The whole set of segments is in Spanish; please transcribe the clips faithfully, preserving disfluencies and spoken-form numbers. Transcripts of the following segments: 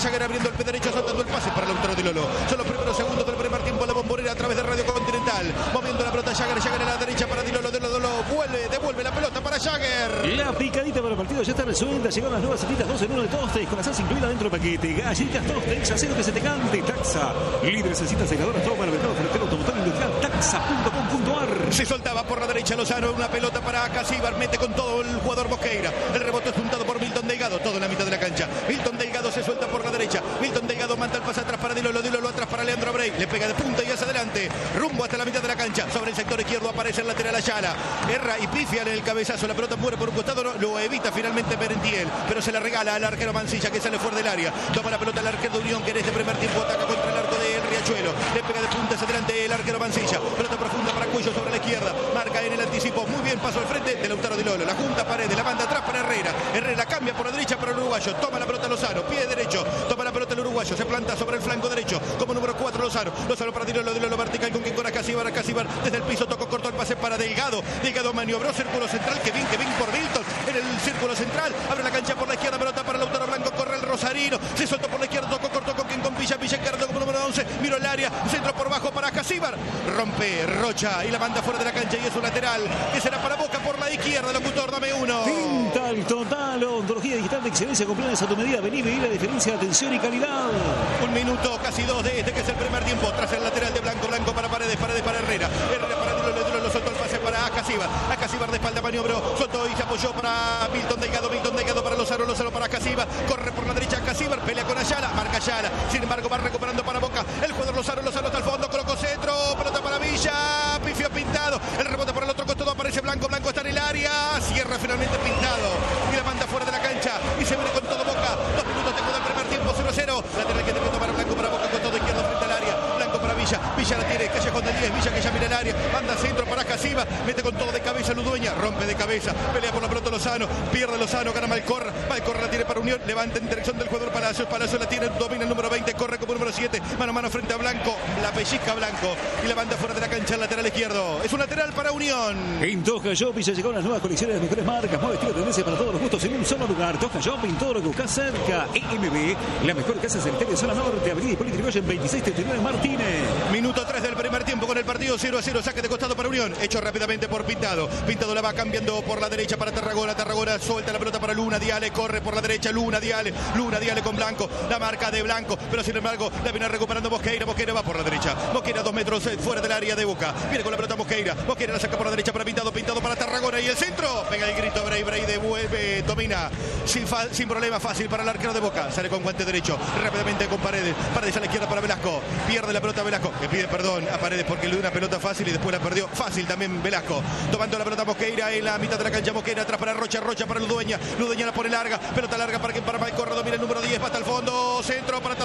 Jagger abriendo el pie derecho, soltando el pase para Lautaro Di Lolo. Son los primeros segundos del primer tiempo en la Bombonera a través de Radio Continental. Moviendo la pelota Jagger, Jagger a la derecha para Di Lolo, Di Lolo vuelve, devuelve la pelota para Jagger. La picadita para el partido ya está resuelta. Llegaron las nuevas salitas dos en uno de Tostex con la salsa incluida dentro del paquete. Galletas Tostex, hacelo que se te cante. Taxa, líderes en citas secadoras, todo para el mercado ferretero automotor industrial. Taxa punto com punto ar. Se soltaba por la derecha Lozano, una pelota para Casíbar, mete con todo el jugador Mosqueira. El rebote es juntado por Milton Delgado, todo en la mitad de la cancha. Milton Delgado se suelta por la derecha. Milton Delgado manda el pase atrás para Di Lolo, Di Lolo atrás para Leandro Abrey. Le pega de punta y hacia adelante, rumbo hasta la mitad de la cancha. Sobre el sector izquierdo aparece el lateral Ayala. Erra y pifia en el cabezazo, la pelota muere por un costado, no, lo evita finalmente Merentiel, pero se la regala al arquero Mancilla, que sale fuera del área. Toma la pelota el arquero de Unión, que en este primer tiempo ataca contra el arco de Riachuelo. Le pega de punta hacia adelante el arquero Mancilla. Pelota profunda para Cuello sobre la izquierda. Marca en el anticipo, muy bien, paso al frente de Lautaro Di Lolo. La junta Paredes, la manda atrás para Herrera. Herrera cambia por la derecha para el uruguayo. Toma la pelota Lozano, pie derecho. Toma la pelota el uruguayo, se planta sobre el flanco derecho. Como número cuatro Lozano. Lozano para Di Lolo, Di Lolo vertical con quien con Casíbar. Casíbar desde el piso tocó corto el pase para Delgado. Delgado maniobró círculo central, que bien, que bien por Milton. En el círculo central, abre la cancha por la izquierda, pelota para Lautaro Blanco, corre el Rosarino. Se soltó por la izquierda, tocó corto con quien con Villa. Villa Cardo como número once. Miró el área, centro por bajo para Casíbar. Rompe Rocha y la manda fuera de la cancha y es un lateral que será para Boca por la izquierda. Locutor, dame uno. Tintal Total, ontología digital de excelencia con planes a tu medida. Vení, vení la diferencia de atención y calidad. Un minuto, casi dos de este que es el primer tiempo. Tras el lateral de Blanco, Blanco para Paredes, Paredes para Herrera. Herrera para Di Lolo, Di Lolo soltó el pase para Casíbar. A Casíbar de espalda maniobró, soltó y se apoyó para Milton Delgado. Milton Delgado para Lozano, Lozano para Casíbar. Corre por la derecha Casíbar, pelea con Ayala, marca Ayala. Sin embargo, va recuperando para Boca. El jugador Lozano, Lozano hasta el fondo, colocó centro, pelota para Villa, pifió Pintado. El rebote por el otro costado, aparece Blanco, Blanco está en el área, cierra finalmente Pintado y la manda fuera de la cancha y se viene con todo Boca. Dos minutos después del primer tiempo, cero a cero. Lateral que tiene que tomar Blanco para Boca con todo izquierdo frente al área. Blanco para Villa, Villa la tiene, Callejón del diez, Villa que ya mira el área, manda centro para Casíbar, mete con todo de cabeza Ludueña, rompe de cabeza, pelea por la pelota Lozano, pierde Lozano, gana Malcorra, Malcorra la tiene para Unión, levanta en dirección del jugador Palacios, Palacios la tiene, domina el número veinte, corre como número siete, mano a mano frente a Blanco, la pellizca Blanco y la manda fuera de la cancha al lateral izquierdo. Es un lateral para Unión. En Toja Shopping ya llegaron las nuevas colecciones de mejores marcas, moda, estilo, tendencia para todos los gustos en un solo lugar. Toja Shopping, todo lo que buscas cerca. E M B, la mejor casa sanitaria de zona norte, Avenida Hipólito Yrigoyen veintiséis treinta y nueve Martínez. Minuto tres del primer tiempo con el partido cero a cero, saque de costado para Unión, hecho rápidamente por Pintado. Pintado la va cambiando por la derecha para Tarragona, Tarragona suelta la pelota para Luna Diale, corre por la derecha Luna Diale, Luna Diale con Blanco, la marca de Blanco, pero sin embargo la viene recuperando Mosqueira, Mosqueira va por la derecha, Mosqueira dos metros fuera del área de Boca, viene con la pelota Mosqueira, Mosqueira la saca por la derecha para Pintado, Pintado para Tarragona y el centro, pega el grito Bray, Bray devuelve, domina, sin, sin problema, fácil para el arquero de Boca, sale con guante derecho, rápidamente con Paredes, Paredes a la izquierda para Velasco, pierde la pelota Velasco, que pide perdón a Paredes porque le dio una pelota fácil y después la perdió, fácil también Velasco, tomando la pelota Mosqueira en la mitad de la cancha, Mosqueira atrás para Rocha, Rocha para Ludueña, Ludueña la pone larga, pelota larga para quien para Malcorra, domina el número diez, va hasta el fondo, centro para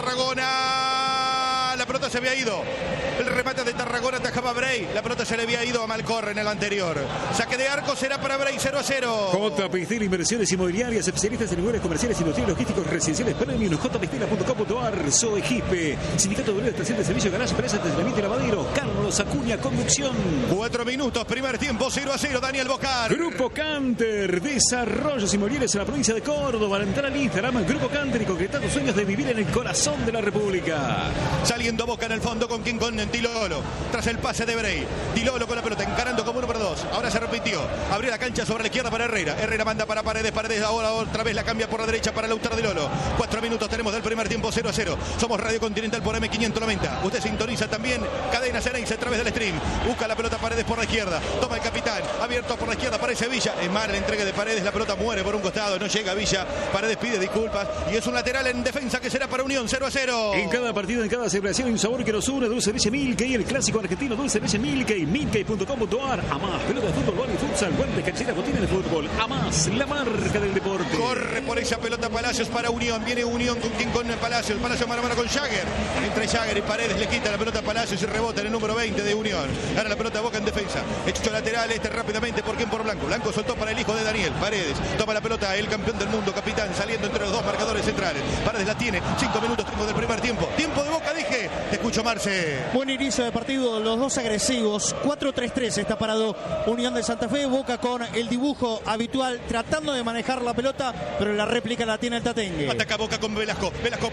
Tarragona, la pelota se había ido, el remate de Tarragona atajaba Bray, la pelota se le había ido a Malcorra en el anterior, saque de arco será para Bray, cero a cero. J P Steel Inversiones Inmobiliarias, especialistas en lugares comerciales, industriales, logísticos, residenciales, premium, j p steel punto com punto ar, Soegipe, Sindicato de Estación de Servicio, Garage, Empresa, Estacionamiento y Lavadero, Carlos Acuña, Conducción. Cuatro minutos, primer tiempo, cero a cero, Daniel Bocar. Grupo Canter, desarrollos inmobiliarios en la provincia de Córdoba. Al entrar al Instagram, Grupo Canter y concretar tus sueños de vivir en el corazón de la República. Saliendo Boca en el fondo con quien con Di Lolo. Tras el pase de Bray. Di Lolo con la pelota, encarando como número dos. Ahora se repitió. Abrió la cancha sobre la izquierda para Herrera. Herrera manda para Paredes. Paredes ahora otra vez la cambia por la derecha para Lautaro Di Lolo. Cuatro minutos tenemos del primer tiempo, cero a cero. Somos Radio Continental por M quinientos noventa. Usted sintoniza también Cadena Ceneice a través del stream. Busca la pelota Paredes por la izquierda. Toma el capitán. Abierto por la izquierda. Aparece Villa. Es mal la entrega de Paredes. La pelota muere por un costado. No llega Villa. Paredes pide disculpas. Y es un lateral en defensa que será para Unión. cero a cero. En cada partido, en cada celebración hay un sabor que nos une. Dulce de leche Milkey. El clásico argentino Dulce de leche Milkey. Milkey punto com punto ar. A más. Pelota de fútbol, y futsal. Guantes, cancheras, botines de fútbol. A más. La marca del deporte. Corre por esa pelota Palacios para Unión. Viene Unión con quien con Palacios. Palacios mano a mano con Jagger. Entre Jagger y Paredes le quita la pelota a Palacios y rebota en el número veinte de Unión. Gana la pelota Boca en defensa. Hecho lateral este rápidamente por quien por Blanco. Blanco soltó para el hijo de Daniel. Paredes toma la pelota, el campeón del mundo, capitán, saliendo entre los dos marcadores centrales. Paredes la tiene. Cinco minutos tengo del primer tiempo. Tiempo de Boca, dije. Te escucho, Marce. Buen inicio de partido, los dos agresivos. cuatro tres tres está parado Unión de Santa Fe. Boca con el dibujo habitual, tratando de manejar la pelota, pero la réplica la tiene el Tatengue. Ataca Boca con Velasco. Velasco